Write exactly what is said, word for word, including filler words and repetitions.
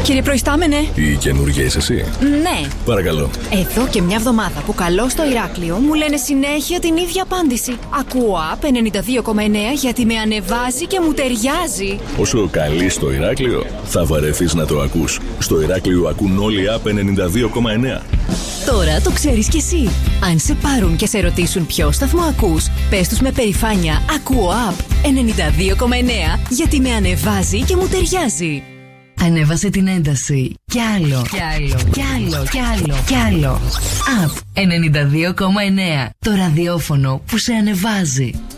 Κύριε Προϊστάμενε. Η καινούργια είσαι εσύ? Ναι. Παρακαλώ. Εδώ και μια εβδομάδα που καλώ στο Ηράκλειο μου λένε συνέχεια την ίδια απάντηση. Ακούω App ενενήντα δύο κόμμα εννέα γιατί με ανεβάζει και μου ταιριάζει. Όσο καλεί στο Ηράκλειο, θα βαρεθείς να το ακούς. Στο Ηράκλειο ακούν όλοι App ενενήντα δύο κόμμα εννέα. Τώρα το ξέρεις κι εσύ. Αν σε πάρουν και σε ρωτήσουν ποιο σταθμό ακούς, πες τους με περηφάνεια ακούω App ενενήντα δύο κόμμα εννέα γιατί με ανεβάζει και μου ταιριάζει. Ανέβασε την ένταση. Κι άλλο, κι άλλο, κι άλλο, κι άλλο, κι άλλο. App ενενήντα δύο κόμμα εννέα. Το ραδιόφωνο που σε ανεβάζει.